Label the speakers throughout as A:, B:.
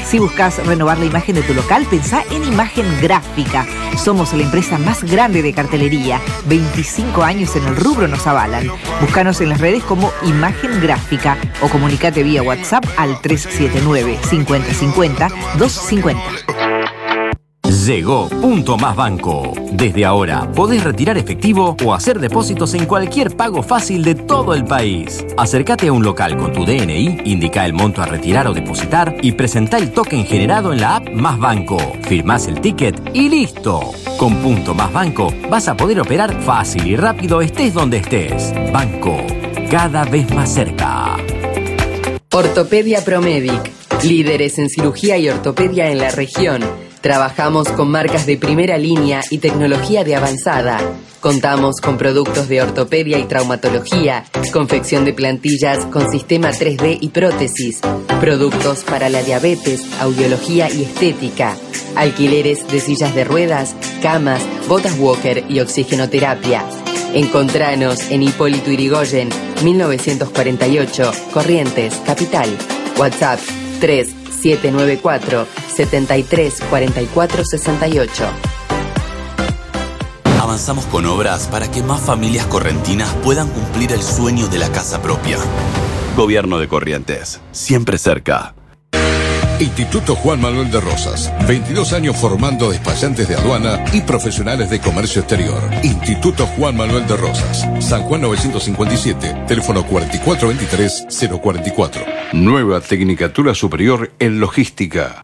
A: Si buscas renovar la imagen de tu local, pensá en Imagen Gráfica. Somos la empresa más grande de cartelería. 25 años en el rubro nos avalan. Búscanos en las redes como Imagen Gráfica o comunicate vía WhatsApp al 379 50 50 250.
B: Llegó Punto Más Banco. Desde ahora podés retirar efectivo o hacer depósitos en cualquier pago fácil de todo el país. Acércate a un local con tu DNI, indica el monto a retirar o depositar y presentá el token generado en la app Más Banco. Firmás el ticket y listo. Con Punto Más Banco vas a poder operar fácil y rápido estés donde estés. Banco, cada vez más cerca.
C: Ortopedia Promedic. Líderes en cirugía y ortopedia en la región. Trabajamos con marcas de primera línea y tecnología de avanzada. Contamos con productos de ortopedia y traumatología, confección de plantillas con sistema 3D y prótesis, productos para la diabetes, audiología y estética, alquileres de sillas de ruedas, camas, botas walker y oxigenoterapia. Encontranos en Hipólito Yrigoyen, 1948, Corrientes, Capital. WhatsApp 3794 73 44 68.
D: Avanzamos con obras para que más familias correntinas puedan cumplir el sueño de la casa propia. Gobierno de Corrientes, siempre cerca.
E: Instituto Juan Manuel de Rosas, 22 años formando despachantes de aduana y profesionales de comercio exterior. Instituto Juan Manuel de Rosas, San Juan 957, teléfono 4423-044.
F: Nueva Tecnicatura Superior en Logística.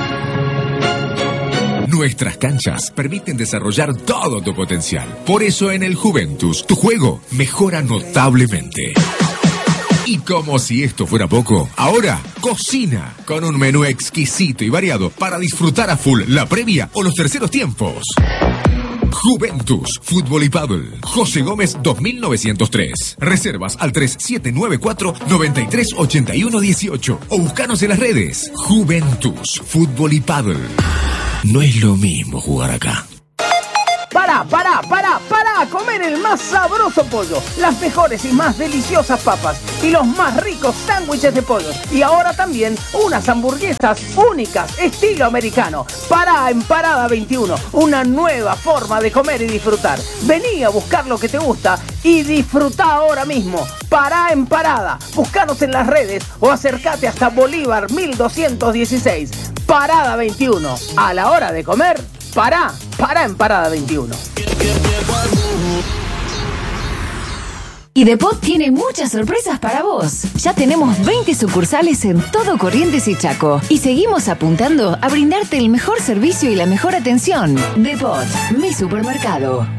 G: Nuestras canchas permiten desarrollar todo tu potencial. Por eso en el Juventus, tu juego mejora notablemente. Y como si esto fuera poco, ahora cocina con un menú exquisito y variado para disfrutar a full la previa o los terceros tiempos. Juventus, Fútbol y Paddle. José Gómez 2903. Reservas al 3794-938118 o buscanos en las redes. Juventus, Fútbol y Paddle. No es lo mismo jugar acá.
H: Para comer el más sabroso pollo, las mejores y más deliciosas papas y los más ricos sándwiches de pollo. Y ahora también unas hamburguesas únicas, estilo americano. Pará en Parada 21, una nueva forma de comer y disfrutar. Vení a buscar lo que te gusta y disfrutá ahora mismo. Pará en Parada, buscanos en las redes o acércate hasta Bolívar 1216. Parada 21, a la hora de comer, pará en Parada 21.
I: Y Depot tiene muchas sorpresas para vos. Ya tenemos 20 sucursales en todo Corrientes y Chaco. Y seguimos apuntando a brindarte el mejor servicio y la mejor atención. Depot, mi supermercado.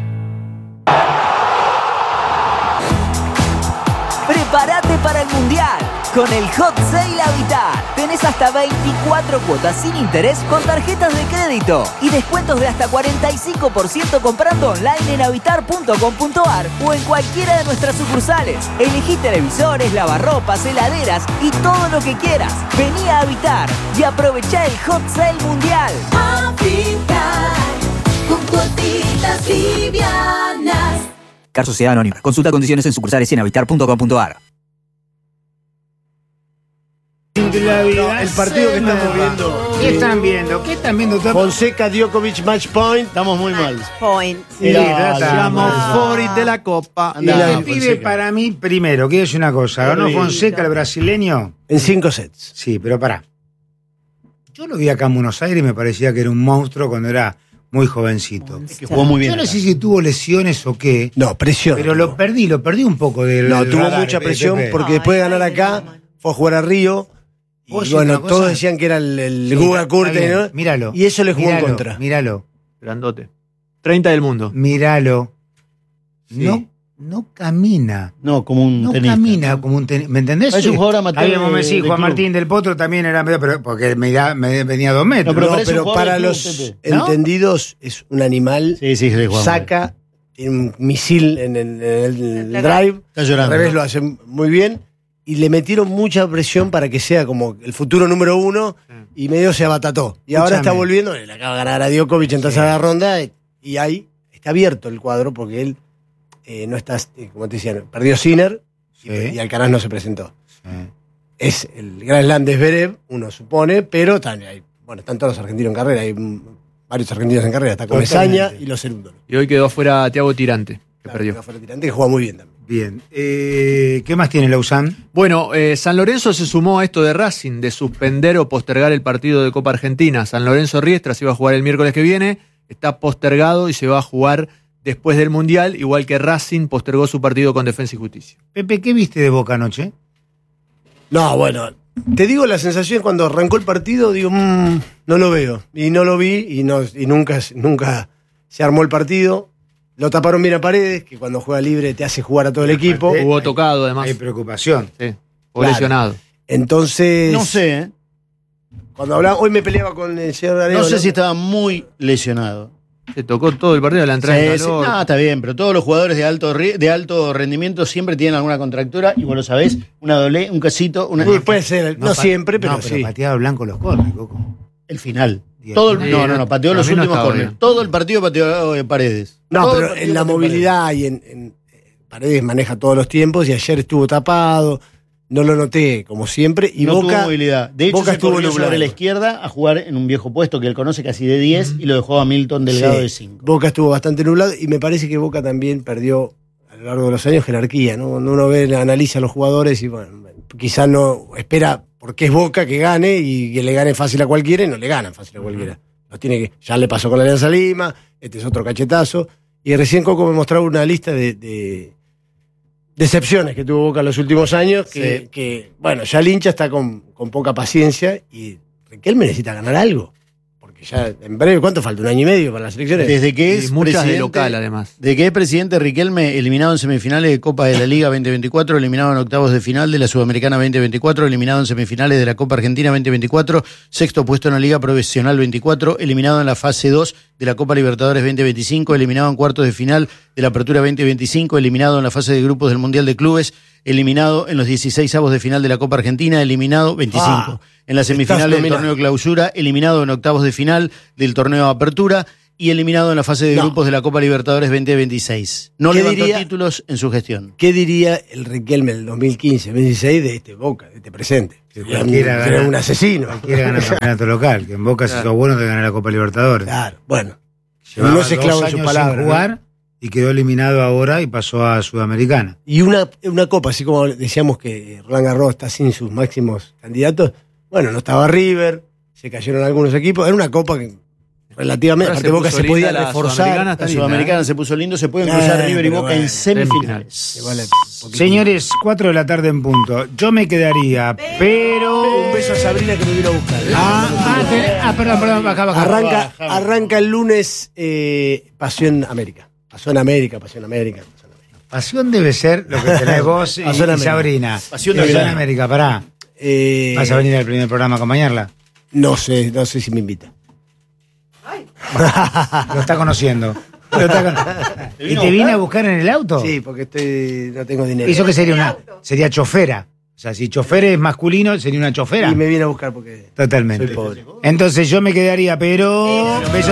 J: Prepárate para el Mundial. Con el Hot Sale Habitat tenés hasta 24 cuotas sin interés con tarjetas de crédito y descuentos de hasta 45% comprando online en habitar.com.ar o en cualquiera de nuestras sucursales. Elegí televisores, lavarropas, heladeras y todo lo que quieras. Vení a Habitar y aprovechá el Hot Sale Mundial.
K: Habitar con cuotitas livianas.
J: Car Sociedad Anónima. Consulta condiciones en sucursales y en habitar.com.ar.
L: No, el partido que estamos viendo.
M: ¿Qué están viendo? ¿Qué están viendo?
L: Fonseca, Djokovic, match point. Estamos muy mal.
N: Point.
M: Llamo Forit de la Copa. Y el pibe para mí, primero, quiero decir una cosa. Ganó Fonseca, el brasileño.
L: En 5 sets.
M: Sí, pero pará. Yo lo vi acá en Buenos Aires y me parecía que era un monstruo cuando era muy jovencito.
L: Es que jugó muy bien.
M: Yo no sé si tuvo lesiones o qué.
L: No, presión.
M: Pero lo perdí un poco del.
L: No, tuvo mucha presión porque después de ganar acá, fue a jugar a Río. Y bueno, todos decían que era el Guga Kurten, ¿no?
M: Míralo.
L: Y eso le jugó en contra.
M: Míralo.
O: Grandote. 30 del mundo.
M: Míralo.
L: Sí.
M: No camina.
L: No, como un tenista.
M: No camina como un tenista. ¿Me entendés?
L: Es un jugador amateur.
M: Ahí me decís, Juan Martín del Potro también era medio, pero porque me venía 2 metros.
L: No, pero para los entendidos es un animal.
O: Sí,
L: saca un misil en el drive.
O: Está llorando.
L: Al revés lo hace muy bien. Y le metieron mucha presión para que sea como el futuro número 1 y medio se abatató. Y ahora está volviendo, le acaba de ganar a Djokovic en tercera ronda y ahí está abierto el cuadro porque él no está, como te decía, perdió Sinner y Alcaraz no se presentó. es el Grand Slam de Zverev, uno supone, pero también están todos los argentinos en carrera, hay varios argentinos en carrera, está Comesaña y los Cerúndolos.
O: Y hoy quedó afuera Thiago Tirante, que perdió.
L: Quedó afuera Tirante, que juega muy bien también.
M: Bien. ¿Qué más tiene Lausanne?
O: Bueno, San Lorenzo se sumó a esto de Racing, de suspender o postergar el partido de Copa Argentina. San Lorenzo Riestra se iba a jugar el miércoles que viene, está postergado y se va a jugar después del Mundial, igual que Racing postergó su partido con Defensa y Justicia.
M: Pepe, ¿qué viste de Boca anoche?
L: No, bueno, te digo la sensación cuando arrancó el partido, digo, no lo veo. Y no lo vi y nunca se armó el partido. Lo taparon bien a Paredes, que cuando juega libre te hace jugar a todo el equipo.
O: Jugó tocado, además.
M: Hay preocupación.
O: Sí, o lesionado.
L: Entonces...
N: No sé,
L: Cuando hablaba, hoy me peleaba con el señor Arevalo.
N: No sé si estaba muy lesionado.
O: Se tocó todo el partido de la entrada de calor.
N: No, está bien, pero todos los jugadores de alto rendimiento siempre tienen alguna contractura y vos lo sabés, una doble, un casito, una...
L: Puede ser, no siempre, pero sí.
M: Pateaba Blanco los corners, Coco.
N: El final. Pateó los últimos corners. Todo el partido pateó Paredes.
L: No,
N: todo
L: pero en la movilidad y en Paredes maneja todos los tiempos y ayer estuvo tapado. No lo noté, como siempre. Y
N: no
L: Boca,
N: tuvo movilidad. De hecho,
L: Boca
N: se corrió
L: nublado.
N: sobre la izquierda a jugar en un viejo puesto que él conoce casi de 10 y lo dejó a Milton Delgado de 5.
L: Boca estuvo bastante nublado y me parece que Boca también perdió a lo largo de los años jerarquía, ¿no? Cuando uno analiza a los jugadores y bueno, quizás no espera porque es Boca que gane y que le gane fácil a cualquiera y no le ganan fácil a cualquiera. Los tiene que, ya le pasó con la Alianza Lima, este es otro cachetazo. Y recién Coco me mostraba una lista de decepciones que tuvo Boca en los últimos años, que bueno, ya el hincha está con poca paciencia y Riquelme necesita ganar algo. Porque ya en breve, ¿cuánto falta? ¿Un año y medio para las elecciones?
N: Desde que es
O: muchas
N: presidente,
O: de local, además.
N: Desde que es presidente Riquelme, eliminado en semifinales de Copa de la Liga 2024, eliminado en octavos de final de la Sudamericana 2024, eliminado en semifinales de la Copa Argentina 2024, sexto puesto en la Liga Profesional 24, eliminado en la fase 2 de la Copa Libertadores 2025, eliminado en cuartos de final de la Apertura 2025, eliminado en la fase de grupos del Mundial de Clubes, eliminado en los 16avos de final de la Copa Argentina, eliminado 25. En las semifinales del torneo Clausura, eliminado en octavos de final del torneo Apertura y eliminado en la fase de grupos de la Copa Libertadores 2026. No levantó títulos en su gestión.
L: ¿Qué diría el Riquelme del 2015-2016 de este Boca, de este presente? Era un asesino.
M: Quiere ganar el campeonato local, que en Boca se hizo bueno de ganar la Copa Libertadores.
L: Claro, bueno.
M: Llevaba
L: no se esclavo en su palabra.
M: Sin jugar, y quedó eliminado ahora y pasó a Sudamericana.
L: Y una Copa, así como decíamos que Roland Garros está sin sus máximos candidatos, bueno, no estaba River, se cayeron algunos equipos, era una Copa que relativamente, aparte Boca se podía reforzar.
N: La Sudamericana se puso lindo, se pueden cruzar River y Boca en semifinales.
M: Señores, 4 de la tarde en punto. Yo me quedaría, pero...
L: Un beso a Sabrina que me vino a buscar.
M: Perdón, baja.
L: Arranca el lunes Pasión América. Pasión América.
M: Pasión debe ser lo que tenés vos y Sabrina.
N: Pasión
M: América, pará. ¿Vas a venir al primer programa a acompañarla?
L: No sé si me invita.
M: Lo está conociendo. ¿Y te vine a buscar en el auto?
L: Sí, porque no tengo dinero.
M: ¿Eso que sería chofera? O sea, si chofer es masculino, sería una chofera.
L: Y me viene a buscar porque
M: totalmente.
L: soy pobre.
M: Entonces yo me quedaría, pero...